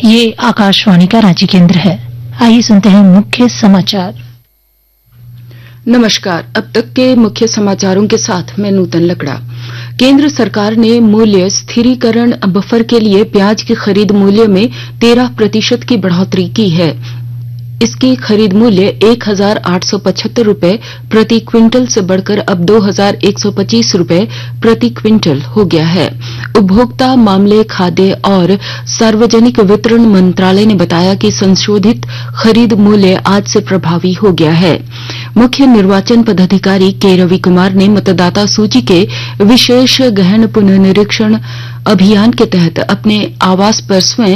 ये आकाशवाणी का रांची केंद्र है। आइए सुनते हैं मुख्य समाचार। नमस्कार। अब तक के मुख्य समाचारों के साथ मैं नूतन लकड़ा। केंद्र सरकार ने मूल्य स्थिरीकरण बफर के लिए प्याज की खरीद मूल्य में 13% की बढ़ोतरी की है। इसकी खरीद मूल्य 1,875 रुपए प्रति क्विंटल से बढ़कर अब 2,125 रुपए प्रति क्विंटल हो गया है। उपभोक्ता मामले, खाद्य और सार्वजनिक वितरण मंत्रालय ने बताया कि संशोधित खरीद मूल्य आज से प्रभावी हो गया है। मुख्य निर्वाचन पदाधिकारी के रवि कुमार ने मतदाता सूची के विशेष गहन पुनर्निरीक्षण अभियान के तहत अपने आवास पर स्वयं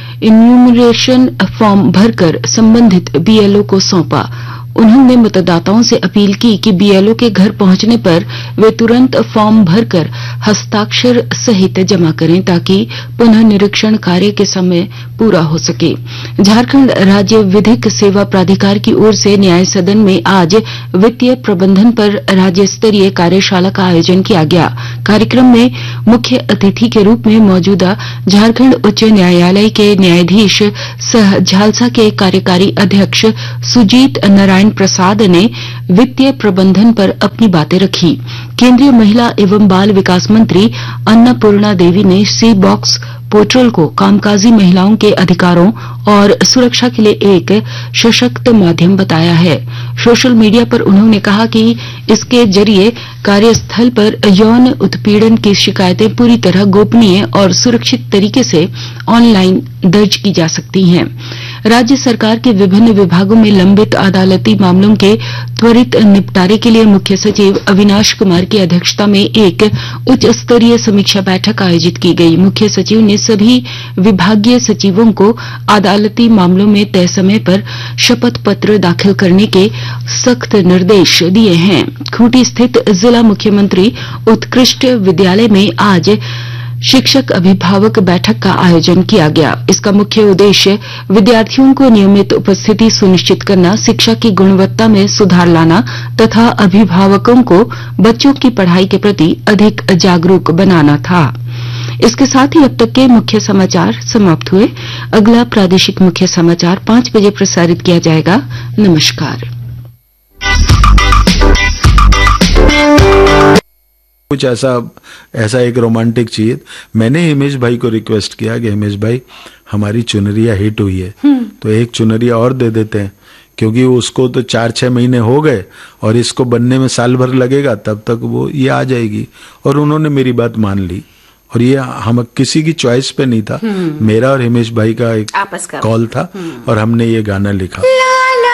इन्यूमरेशन फॉर्म भरकर संबंधित बीएलओ को सौंपा। उन्होंने मतदाताओं से अपील की कि बीएलओ के घर पहुंचने पर वे तुरंत फॉर्म भरकर हस्ताक्षर सहित जमा करें ताकि पुनः निरीक्षण कार्य के समय पूरा हो सके। झारखंड राज्य विधिक सेवा प्राधिकार की ओर से न्याय सदन में आज वित्तीय प्रबंधन पर राज्य स्तरीय कार्यशाला का आयोजन किया गया। कार्यक्रम में मुख्य अतिथि के रूप में मौजूदा झारखंड उच्च न्यायालय के न्यायाधीश सह झालसा के कार्यकारी अध्यक्ष सुजीत नारायण प्रसाद ने वित्तीय प्रबंधन पर अपनी बातें रखी। केंद्रीय महिला एवं बाल विकास मंत्री अन्नपूर्णा देवी ने सी बॉक्स पोर्टल को कामकाजी महिलाओं के अधिकारों और सुरक्षा के लिए एक सशक्त माध्यम बताया है। सोशल मीडिया पर उन्होंने कहा कि इसके जरिए कार्यस्थल पर यौन उत्पीड़न की शिकायतें पूरी तरह गोपनीय और सुरक्षित तरीके से ऑनलाइन दर्ज की जा सकती हैं। राज्य सरकार के विभिन्न विभागों में लंबित अदालती मामलों के त्वरित निपटारे के लिए मुख्य सचिव अविनाश कुमार की अध्यक्षता में एक उच्च स्तरीय समीक्षा बैठक आयोजित की गई। मुख्य सचिव ने सभी विभागीय सचिवों को अदालती मामलों में तय समय पर शपथ पत्र दाखिल करने के सख्त निर्देश दिए हैं। खूंटी स्थित जिला मुख्यमंत्री उत्कृष्ट विद्यालय में आज शिक्षक अभिभावक बैठक का आयोजन किया गया। इसका मुख्य उद्देश्य विद्यार्थियों को नियमित उपस्थिति सुनिश्चित करना, शिक्षा की गुणवत्ता में सुधार लाना तथा अभिभावकों को बच्चों की पढ़ाई के प्रति अधिक जागरूक बनाना था। इसके साथ ही अब तक के मुख्य समाचार समाप्त हुए। अगला प्रादेशिक मुख्य समाचार 5 बजे प्रसारित किया जाएगा। नमस्कार। कुछ ऐसा एक रोमांटिक चीज मैंने हिमेश भाई को रिक्वेस्ट किया कि हिमेश भाई हमारी चुनरिया हिट हुई है तो एक चुनरिया और दे देते हैं, क्योंकि उसको तो 4-6 महीने हो गए और इसको बनने में साल भर लगेगा, तब तक वो ये आ जाएगी। और उन्होंने मेरी बात मान ली और ये हम किसी की चॉइस पे नहीं था, मेरा और हिमेश भाई का एक कॉल था और हमने ये गाना लिखा।